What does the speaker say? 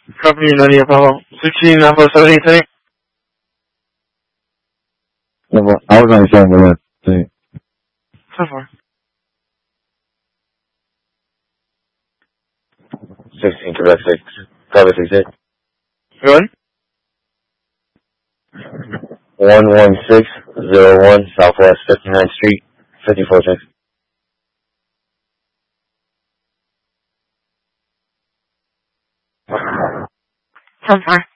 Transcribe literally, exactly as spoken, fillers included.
Copy ninety Apollo. sixteen Alpha seventy-three. Yeah, well, I was on the phone with that thing. So far. sixteen Quebec six. Cover six eight. Good? one one six zero one Southwest fifty-ninth Street, fifty-four six. So far.